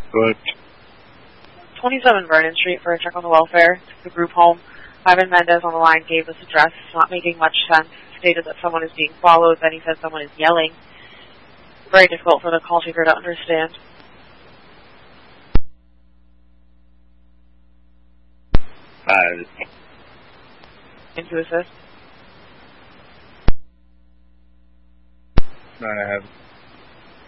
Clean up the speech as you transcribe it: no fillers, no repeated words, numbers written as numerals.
Go ahead. 27 Vernon Street for a check on the welfare. The group home. Ivan Mendez on the line gave this address. It's not making much sense. Stated that someone is being followed. Then he said someone is yelling. Very difficult for the call taker to understand. To assist. I have.